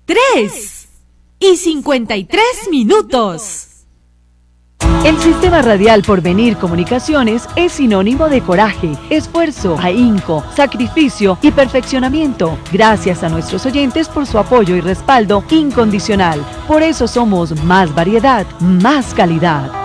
3:53. El Sistema Radial Porvenir Comunicaciones es sinónimo de coraje, esfuerzo, ahínco, sacrificio y perfeccionamiento. Gracias a nuestros oyentes por su apoyo y respaldo incondicional. Por eso somos más variedad, más calidad.